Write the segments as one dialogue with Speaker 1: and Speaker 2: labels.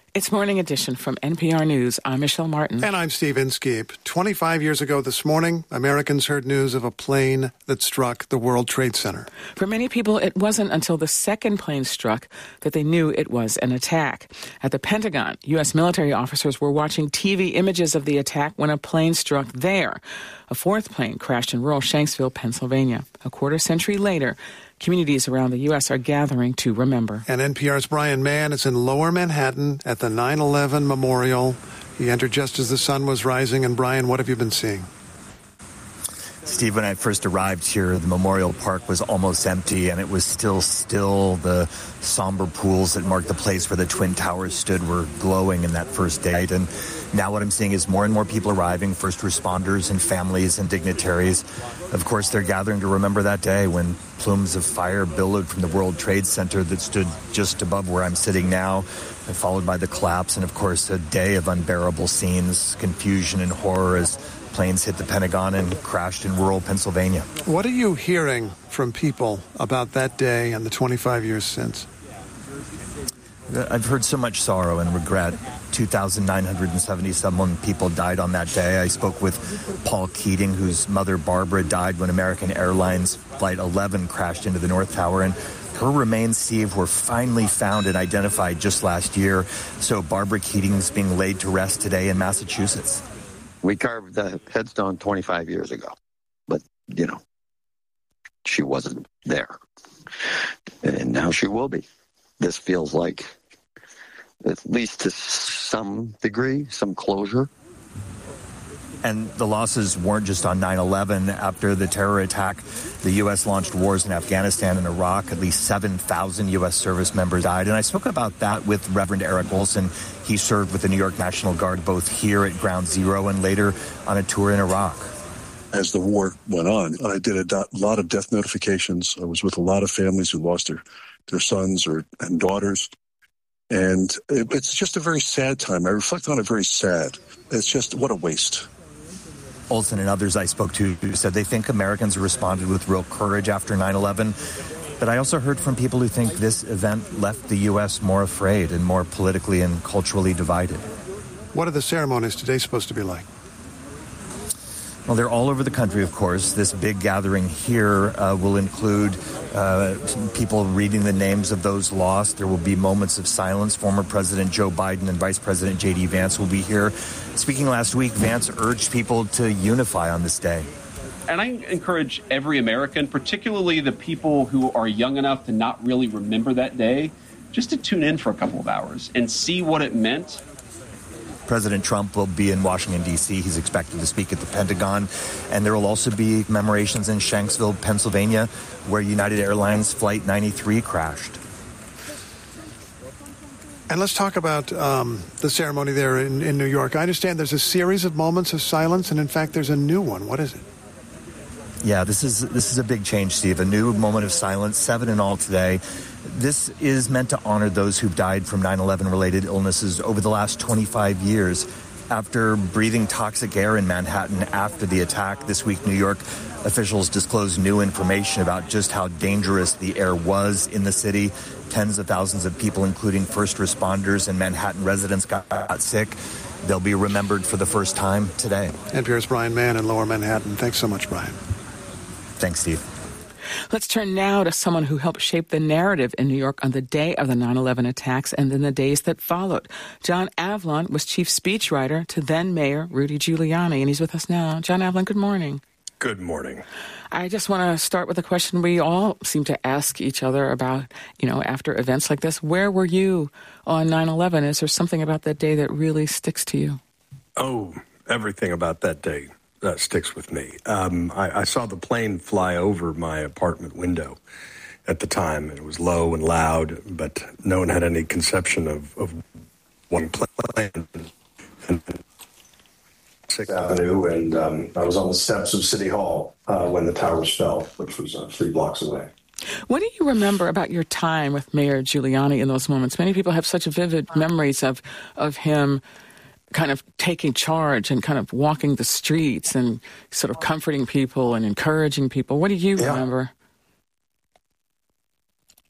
Speaker 1: It's Morning Edition from NPR News. I'm Michelle Martin.
Speaker 2: And I'm Steve Inskeep. 25 years ago this morning, Americans heard news of a plane that struck the World Trade Center.
Speaker 1: For many people, it wasn't until the second plane struck that they knew it was an attack. At the Pentagon, U.S. military officers were watching TV images of the attack when a plane struck there. A fourth plane crashed in rural Shanksville, Pennsylvania. A quarter century later, communities around the U.S. are gathering to remember.
Speaker 2: And NPR's Brian Mann is in Lower Manhattan at the 9/11 Memorial. He entered just as the sun was rising. And Brian, what have you been seeing?
Speaker 3: Steve, when I first arrived here, the Memorial Park was almost empty, and it was still. The somber pools that marked the place where the Twin Towers stood were glowing in that first day. And now what I'm seeing is more and more people arriving, first responders and families and dignitaries. Of course, they're gathering to remember that day when plumes of fire billowed from the World Trade Center that stood just above where I'm sitting now, and followed by the collapse, and of course, a day of unbearable scenes, confusion and horror as planes hit the Pentagon and crashed in rural Pennsylvania.
Speaker 2: What are you hearing from people about that day and the 25 years since?
Speaker 3: I've heard so much sorrow and regret. 2,977 people died on that day. I spoke with Paul Keating, whose mother Barbara died when American Airlines Flight 11 crashed into the North Tower, and her remains, Steve, were finally found and identified just last year. So Barbara Keating's being laid to rest today in Massachusetts.
Speaker 4: We carved the headstone 25 years ago, but, she wasn't there. And now she will be. This feels like, at least to some degree, some closure.
Speaker 3: And the losses weren't just on 9/11. After the terror attack, the U.S. launched wars in Afghanistan and Iraq. At least 7,000 U.S. service members died. And I spoke about that with Reverend Eric Olson. He served with the New York National Guard both here at Ground Zero and later on a tour in Iraq.
Speaker 5: As the war went on, I did a lot of death notifications. I was with a lot of families who lost their sons and daughters. And it's just a very sad time. I reflect on it very sad. It's just, what a waste.
Speaker 3: Olson and others I spoke to said they think Americans responded with real courage after 9/11. But I also heard from people who think this event left the U.S. more afraid and more politically and culturally divided.
Speaker 2: What are the ceremonies today supposed to be like?
Speaker 3: Well, they're all over the country, of course. This big gathering here will include people reading the names of those lost. There will be moments of silence. Former President Joe Biden and Vice President J.D. Vance will be here. Speaking last week, Vance urged people to unify on this day.
Speaker 6: And I encourage every American, particularly the people who are young enough to not really remember that day, just to tune in for a couple of hours and see what it meant.
Speaker 3: President Trump will be in Washington, D.C. He's expected to speak at the Pentagon. And there will also be commemorations in Shanksville, Pennsylvania, where United Airlines Flight 93 crashed.
Speaker 2: And let's talk about the ceremony there in New York. I understand there's a series of moments of silence, and in fact, there's a new one. What is it?
Speaker 3: Yeah, this is a big change, Steve. A new moment of silence, 7 in all today. This is meant to honor those who've died from 9/11 related illnesses over the last 25 years. After breathing toxic air in Manhattan after the attack this week, New York officials disclosed new information about just how dangerous the air was in the city. Tens of thousands of people, including first responders and Manhattan residents, got sick. They'll be remembered for the first time today.
Speaker 2: NPR's Brian Mann in Lower Manhattan. Thanks so much, Brian.
Speaker 3: Thanks, Steve.
Speaker 1: Let's turn now to someone who helped shape the narrative in New York on the day of the 9/11 attacks and then the days that followed. John Avlon was chief speechwriter to then Mayor Rudy Giuliani, and he's with us now. John Avlon, good morning.
Speaker 7: Good morning.
Speaker 1: I just want to start with a question we all seem to ask each other about, after events like this. Where were you on 9/11? Is there something about that day that really sticks to you?
Speaker 7: Oh, everything about that day sticks with me. I saw the plane fly over my apartment window at the time. It was low and loud, but no one had any conception of one plane. And 6th Avenue, and I was on the steps of City Hall when the towers fell, which was 3 blocks away.
Speaker 1: What do you remember about your time with Mayor Giuliani in those moments? Many people have such vivid memories of him kind of taking charge and kind of walking the streets and sort of comforting people and encouraging people. What do you remember?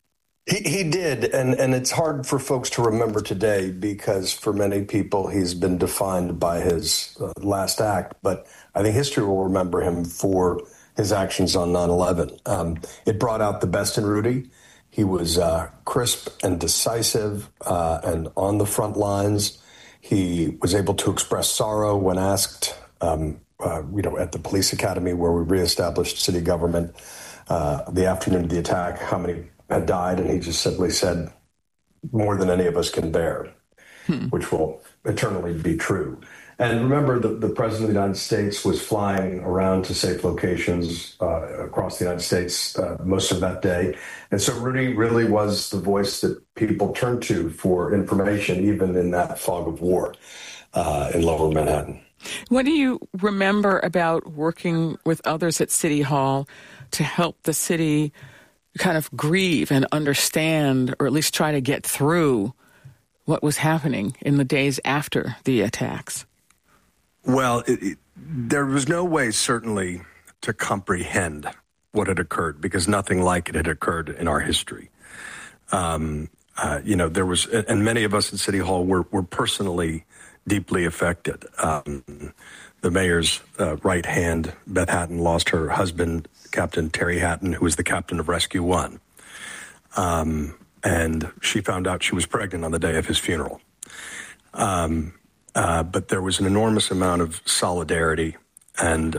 Speaker 7: He did, and it's hard for folks to remember today because for many people he's been defined by his last act, but I think history will remember him for his actions on 9/11. It brought out the best in Rudy. He was crisp and decisive and on the front lines. He was able to express sorrow when asked, at the police academy where we reestablished city government the afternoon of the attack, how many had died, and he just simply said, more than any of us can bear, which will eternally be true. And remember, the President of the United States was flying around to safe locations across the United States most of that day. And so Rudy really was the voice that people turned to for information, even in that fog of war in Lower Manhattan.
Speaker 1: What do you remember about working with others at City Hall to help the city kind of grieve and understand, or at least try to get through what was happening in the days after the attacks?
Speaker 7: Well, there was no way, certainly, to comprehend what had occurred because nothing like it had occurred in our history. There was, and many of us in City Hall were personally deeply affected. The mayor's right hand, Beth Hatton, lost her husband, Captain Terry Hatton, who was the captain of Rescue 1. And she found out she was pregnant on the day of his funeral. But there was an enormous amount of solidarity and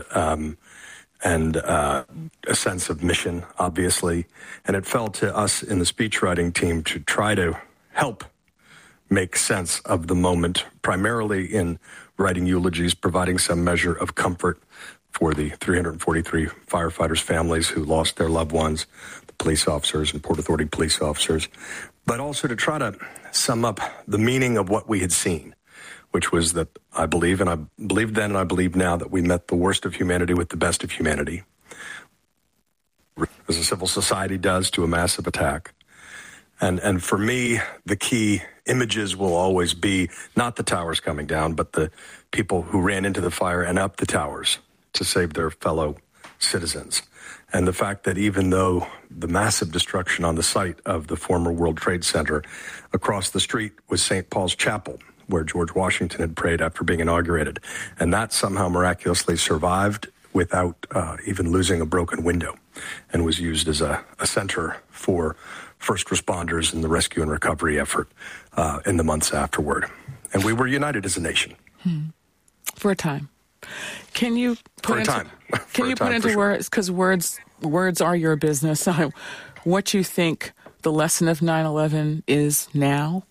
Speaker 7: a sense of mission, obviously. And it fell to us in the speechwriting team to try to help make sense of the moment, primarily in writing eulogies, providing some measure of comfort for the 343 firefighters' families who lost their loved ones, the police officers and Port Authority police officers, but also to try to sum up the meaning of what we had seen, which was that I believe, and I believed then and I believe now, that we met the worst of humanity with the best of humanity, as a civil society does to a massive attack. And for me, the key images will always be not the towers coming down, but the people who ran into the fire and up the towers to save their fellow citizens. And the fact that even though the massive destruction on the site of the former World Trade Center, across the street was St. Paul's Chapel, where George Washington had prayed after being inaugurated. And that somehow miraculously survived without even losing a broken window, and was used as a center for first responders in the rescue and recovery effort in the months afterward. And we were united as a nation.
Speaker 1: For a time. Can you put into words, because words are your business, what you think the lesson of 9/11 is now?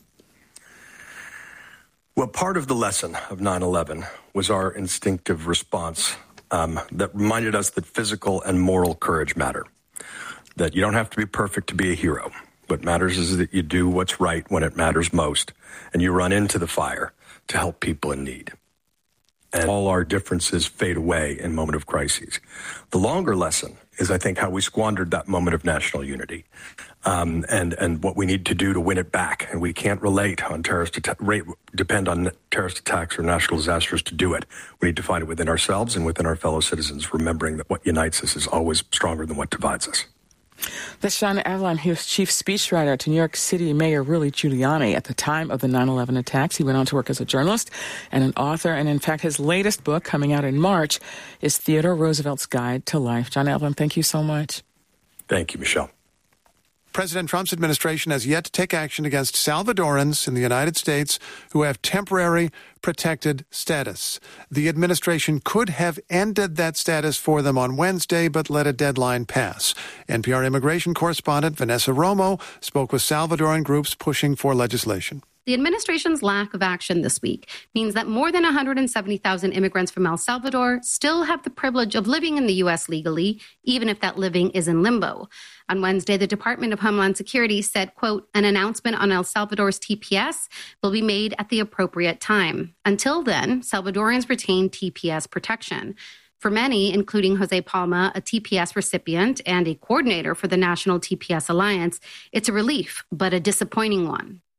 Speaker 7: Well, part of the lesson of 9/11 was our instinctive response that reminded us that physical and moral courage matter, that you don't have to be perfect to be a hero. What matters is that you do what's right when it matters most, and you run into the fire to help people in need. And all our differences fade away in moment of crises. The longer lesson is, I think, how we squandered that moment of national unity, and what we need to do to win it back. And we can't depend on terrorist attacks or national disasters to do it. We need to find it within ourselves and within our fellow citizens, remembering that what unites us is always stronger than what divides us.
Speaker 1: That's Sean Avalon. He was chief speechwriter to New York City Mayor Rudy Giuliani at the time of the 9/11 attacks. He went on to work as a journalist and an author. And in fact, his latest book, coming out in March, is Theodore Roosevelt's Guide to Life. John Avalon, thank you so much.
Speaker 7: Thank you, Michelle.
Speaker 2: President Trump's administration has yet to take action against Salvadorans in the United States who have temporary protected status. The administration could have ended that status for them on Wednesday, but let a deadline pass. NPR immigration correspondent Vanessa Romo spoke with Salvadoran groups pushing for legislation.
Speaker 8: The administration's lack of action this week means that more than 170,000 immigrants from El Salvador still have the privilege of living in the U.S. legally, even if that living is in limbo. On Wednesday, the Department of Homeland Security said, quote, an announcement on El Salvador's TPS will be made at the appropriate time. Until then, Salvadorans retain TPS protection. For many, including Jose Palma, a TPS recipient and a coordinator for the National TPS Alliance, it's a relief, but a disappointing one.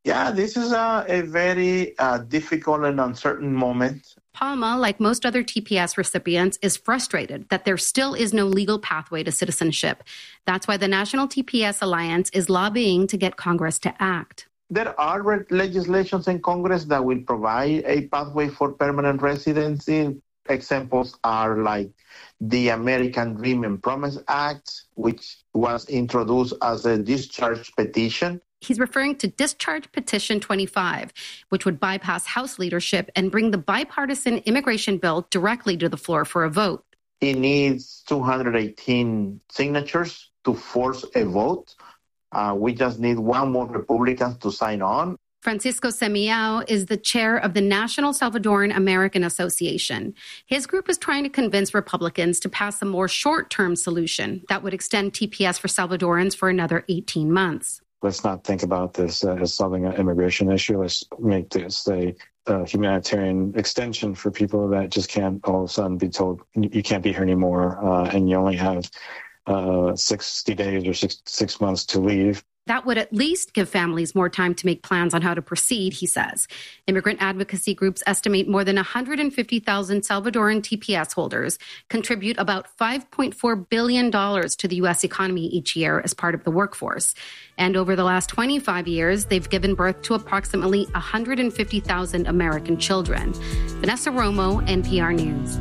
Speaker 9: Yeah, this is a very difficult and uncertain moment.
Speaker 8: Palma, like most other TPS recipients, is frustrated that there still is no legal pathway to citizenship. That's why the National TPS Alliance is lobbying to get Congress to act.
Speaker 9: There are legislations in Congress that will provide a pathway for permanent residency. Examples are like the American Dream and Promise Act, which was introduced as a discharge petition.
Speaker 8: He's referring to Discharge Petition 25, which would bypass House leadership and bring the bipartisan immigration bill directly to the floor for a vote.
Speaker 9: It needs 218 signatures to force a vote. We just need one more Republican to sign on.
Speaker 8: Francisco Semiao is the chair of the National Salvadoran American Association. His group is trying to convince Republicans to pass a more short-term solution that would extend TPS for Salvadorans for another 18 months.
Speaker 10: Let's not think about this as solving an immigration issue. Let's make this a humanitarian extension for people that just can't all of a sudden be told you can't be here anymore and you only have 60 days or six months to leave.
Speaker 8: That would at least give families more time to make plans on how to proceed, he says. Immigrant advocacy groups estimate more than 150,000 Salvadoran TPS holders contribute about $5.4 billion to the U.S. economy each year as part of the workforce. And over the last 25 years, they've given birth to approximately 150,000 American children. Vanessa Romo, NPR News.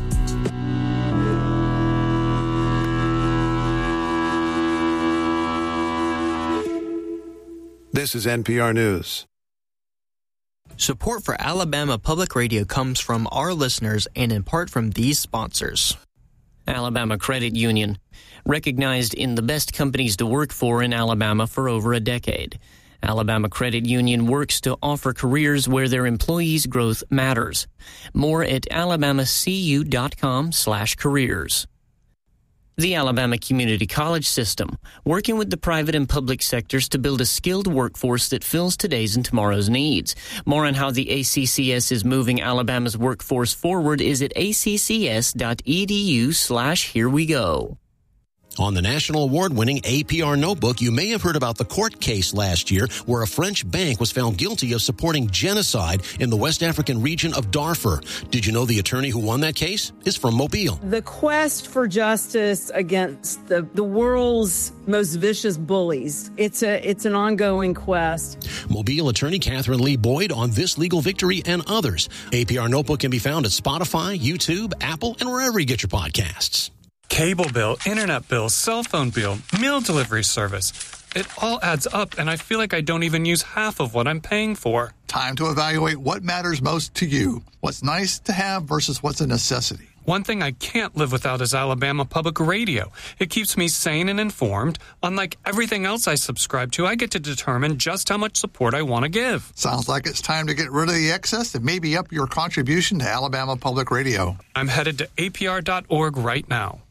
Speaker 2: This is NPR News.
Speaker 11: Support for Alabama Public Radio comes from our listeners and in part from these sponsors. Alabama Credit Union, recognized in the best companies to work for in Alabama for over a decade. Alabama Credit Union works to offer careers where their employees' growth matters. More at alabamacu.com/careers. The Alabama Community College System, working with the private and public sectors to build a skilled workforce that fills today's and tomorrow's needs. More on how the ACCS is moving Alabama's workforce forward is at accs.edu/herewego.
Speaker 12: On the national award-winning APR Notebook, you may have heard about the court case last year where a French bank was found guilty of supporting genocide in the West African region of Darfur. Did you know the attorney who won that case is from Mobile?
Speaker 13: The quest for justice against the world's most vicious bullies. It's an ongoing quest.
Speaker 12: Mobile attorney Catherine Lee Boyd on this legal victory and others. APR Notebook can be found at Spotify, YouTube, Apple, and wherever you get your podcasts.
Speaker 14: Cable bill, internet bill, cell phone bill, meal delivery service. It all adds up, and I feel like I don't even use half of what I'm paying for.
Speaker 15: Time to evaluate what matters most to you. What's nice to have versus what's a necessity.
Speaker 14: One thing I can't live without is Alabama Public Radio. It keeps me sane and informed. Unlike everything else I subscribe to, I get to determine just how much support I want to give.
Speaker 15: Sounds like it's time to get rid of the excess and maybe up your contribution to Alabama Public Radio.
Speaker 14: I'm headed to apr.org right now.